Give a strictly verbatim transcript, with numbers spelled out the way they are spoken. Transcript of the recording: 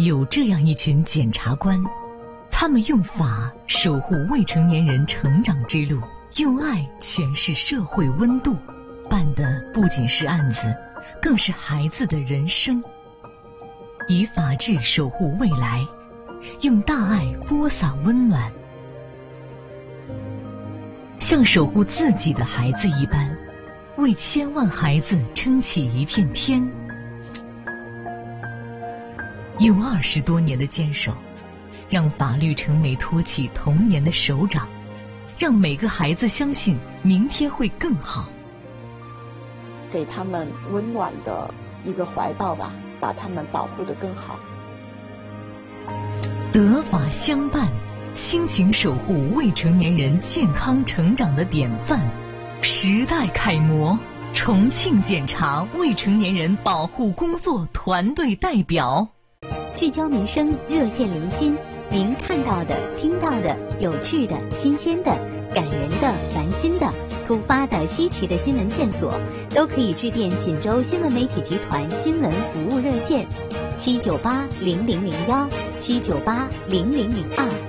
有这样一群检察官，他们用法守护未成年人成长之路，用爱诠释社会温度，办的不仅是案子，更是孩子的人生。以法治守护未来，用大爱播撒温暖，像守护自己的孩子一般，为千万孩子撑起一片天。用二十多年的坚守，让法律成为托起童年的手掌，让每个孩子相信明天会更好。 给他们温暖的一个怀抱吧，把他们保护得更好。 德法相伴，亲情守护未成年人健康成长的典范，时代楷模，重庆检察未成年人保护工作团队代表。 聚焦民生，热线连心，您看到的、听到的、有趣的、新鲜的、感人的、烦心的、突发的、稀奇的新闻线索，都可以致电锦州新闻媒体集团新闻服务热线七九八零零零幺七九八零零零二。